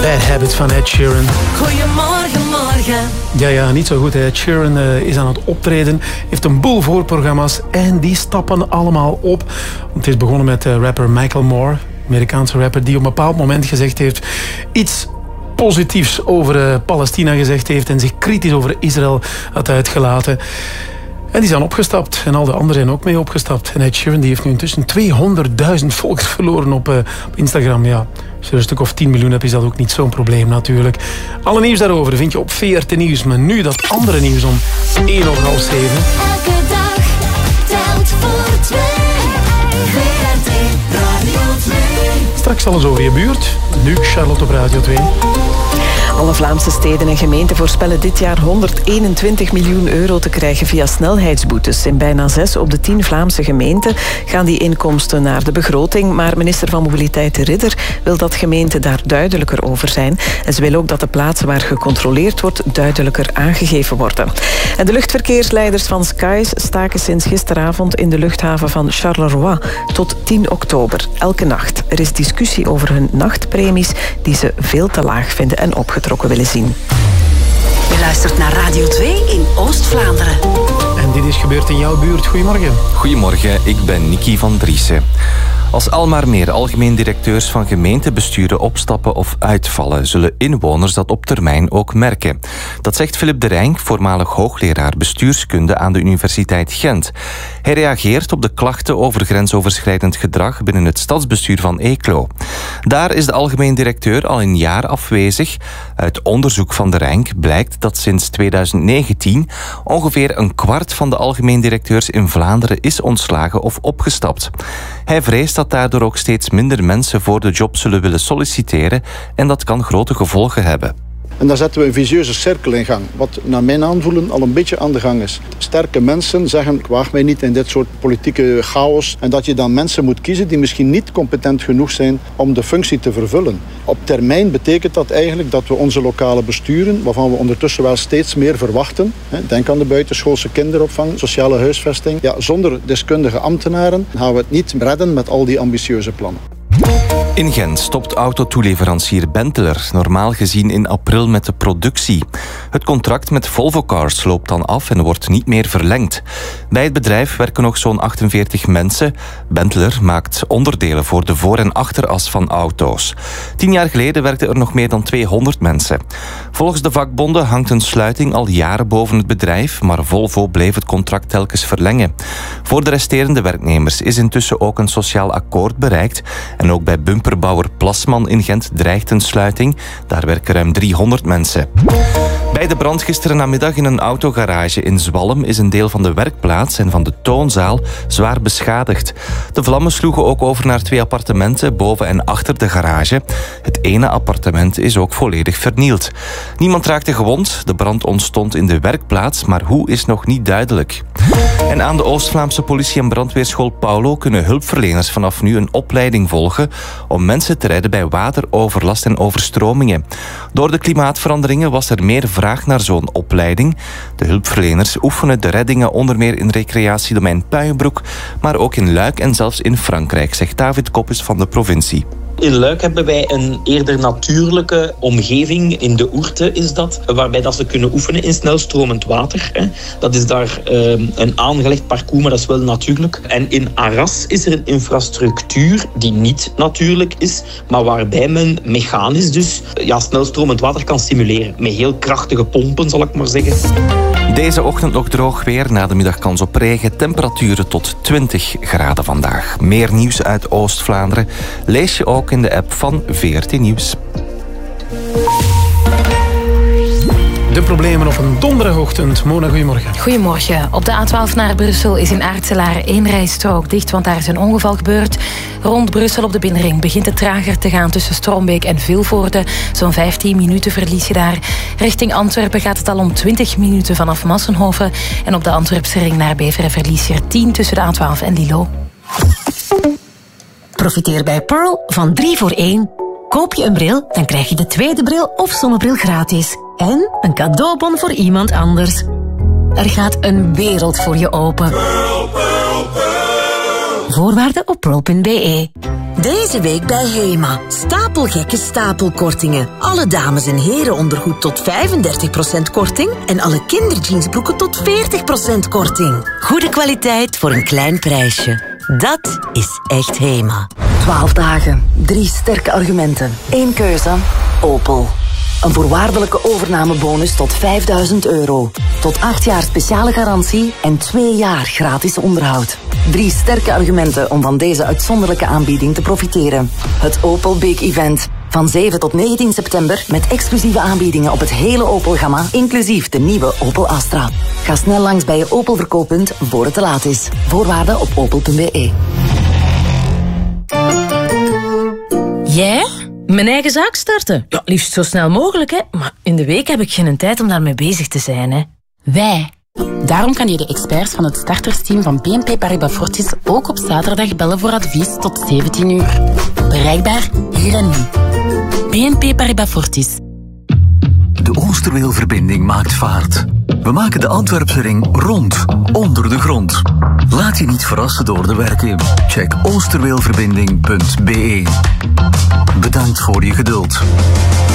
Bad Habit van Ed Sheeran. Goedemorgen, morgen. Ja, niet zo goed. Ed Sheeran is aan het optreden, heeft een boel voorprogramma's en die stappen allemaal op. Het is begonnen met rapper Michael Moore, Amerikaanse rapper, die op een bepaald moment gezegd heeft iets positiefs over Palestina gezegd heeft en zich kritisch over Israël had uitgelaten. En die zijn opgestapt. En al de anderen zijn ook mee opgestapt. En Ed Sheeran die heeft nu intussen 200.000 volgers verloren op Instagram. Ja, als je er een stuk of 10 miljoen hebt, is dat ook niet zo'n probleem natuurlijk. Alle nieuws daarover vind je op VRT Nieuws. Maar nu dat andere nieuws om 1:30. Elke dag telt voor twee. VRT Radio 2. Straks alles over je buurt. Nu Charlotte op Radio 2. Alle Vlaamse steden en gemeenten voorspellen dit jaar 121 miljoen euro te krijgen via snelheidsboetes. In bijna 6 op de 10 Vlaamse gemeenten gaan die inkomsten naar de begroting. Maar minister van Mobiliteit De Ridder wil dat gemeenten daar duidelijker over zijn. En ze wil ook dat de plaatsen waar gecontroleerd wordt duidelijker aangegeven worden. En de luchtverkeersleiders van Skies staken sinds gisteravond in de luchthaven van Charleroi tot 10 oktober. Elke nacht. Er is discussie over hun nachtpremies die ze veel te laag vinden en opgetrokken willen zien. Je luistert naar Radio 2 in Oost-Vlaanderen. En dit is gebeurd in jouw buurt. Goedemorgen. Goedemorgen, ik ben Nicky van Driessen. Als al maar meer algemeen directeurs van gemeentebesturen opstappen of uitvallen, zullen inwoners dat op termijn ook merken. Dat zegt Philip de Rijn, voormalig hoogleraar bestuurskunde aan de Universiteit Gent. Hij reageert op de klachten over grensoverschrijdend gedrag binnen het stadsbestuur van Eeklo. Daar is de algemeen directeur al een jaar afwezig. Uit onderzoek van de Rijn blijkt dat sinds 2019 ongeveer een kwart van de algemeen directeurs in Vlaanderen is ontslagen of opgestapt. Hij vreest dat daardoor ook steeds minder mensen voor de job zullen willen solliciteren en dat kan grote gevolgen hebben. En daar zetten we een vicieuze cirkel in gang, wat naar mijn aanvoelen al een beetje aan de gang is. Sterke mensen zeggen, ik waag mij niet in dit soort politieke chaos. En dat je dan mensen moet kiezen die misschien niet competent genoeg zijn om de functie te vervullen. Op termijn betekent dat eigenlijk dat we onze lokale besturen, waarvan we ondertussen wel steeds meer verwachten, denk aan de buitenschoolse kinderopvang, sociale huisvesting. Ja, zonder deskundige ambtenaren gaan we het niet redden met al die ambitieuze plannen. In Gent stopt autotoeleverancier Benteler normaal gezien in april met de productie. Het contract met Volvo Cars loopt dan af en wordt niet meer verlengd. Bij het bedrijf werken nog zo'n 48 mensen. Benteler maakt onderdelen voor de voor- en achteras van auto's. 10 jaar geleden werkten er nog meer dan 200 mensen. Volgens de vakbonden hangt een sluiting al jaren boven het bedrijf, maar Volvo bleef het contract telkens verlengen. Voor de resterende werknemers is intussen ook een sociaal akkoord bereikt. En ook bij bumperbouwer Plasman in Gent dreigt een sluiting. Daar werken ruim 300 mensen. Bij de brand gisteren namiddag in een autogarage in Zwalm is een deel van de werkplaats en van de toonzaal zwaar beschadigd. De vlammen sloegen ook over naar 2 appartementen boven en achter de garage. Het ene appartement is ook volledig vernield. Niemand raakte gewond. De brand ontstond in de werkplaats, maar hoe is nog niet duidelijk. En aan de Oost-Vlaamse politie- en brandweerschool Paulo kunnen hulpverleners vanaf nu een opleiding volgen om mensen te redden bij wateroverlast en overstromingen. Door de klimaatveranderingen was er meer vraag naar zo'n opleiding. De hulpverleners oefenen de reddingen onder meer in recreatiedomein Puijenbroek, maar ook in Luik en zelfs in Frankrijk, zegt David Koppes van de provincie. In Luik hebben wij een eerder natuurlijke omgeving, in de Oerte is dat, waarbij dat ze kunnen oefenen in snelstromend water. Dat is daar een aangelegd parcours, maar dat is wel natuurlijk. En in Arras is er een infrastructuur die niet natuurlijk is, maar waarbij men mechanisch dus snelstromend water kan simuleren. Met heel krachtige pompen, zal ik maar zeggen. Deze ochtend nog droog weer, na de middag kans op regen, temperaturen tot 20 graden vandaag. Meer nieuws uit Oost-Vlaanderen lees je ook in de app van VRT Nieuws. De problemen op een donderdagochtend. Mona, goedemorgen. Goedemorgen. Op de A12 naar Brussel is in Aartselaar 1 rijstrook dicht, want daar is een ongeval gebeurd. Rond Brussel op de binnenring begint het trager te gaan tussen Strombeek en Vilvoorde. Zo'n 15 minuten verlies je daar. Richting Antwerpen gaat het al om 20 minuten vanaf Massenhoven. En op de Antwerpse ring naar Beveren verlies je 10 tussen de A12 en Lilo. Profiteer bij Pearl van 3 voor 1. Koop je een bril, dan krijg je de tweede bril of zonnebril gratis. En een cadeaubon voor iemand anders. Er gaat een wereld voor je open. Voorwaarden op pearl.be. Deze week bij HEMA. Stapelgekke stapelkortingen. Alle dames- en herenondergoed tot 35% korting. En alle kinderjeansbroeken tot 40% korting. Goede kwaliteit voor een klein prijsje. Dat is echt HEMA. 12 dagen, 3 sterke argumenten. 1 keuze, Opel. Een voorwaardelijke overnamebonus tot €5.000. Tot 8 jaar speciale garantie en 2 jaar gratis onderhoud. 3 sterke argumenten om van deze uitzonderlijke aanbieding te profiteren. Het Opel Big Event. Van 7 tot 19 september met exclusieve aanbiedingen op het hele Opel-gamma, inclusief de nieuwe Opel Astra. Ga snel langs bij je Opel verkooppunt voor het te laat is. Voorwaarden op opel.be. Jij? Mijn eigen zaak starten? Ja, liefst zo snel mogelijk, hè. Maar in de week heb ik geen tijd om daarmee bezig te zijn, hè. Wij. Daarom kan je de experts van het startersteam van BNP Paribas Fortis ook op zaterdag bellen voor advies tot 17 uur. Bereikbaar hier en nu. BNP Paribas Fortis. De Oosterweelverbinding maakt vaart. We maken de Antwerpse ring rond, onder de grond. Laat je niet verrassen door de werken. Check oosterweelverbinding.be. Bedankt voor je geduld.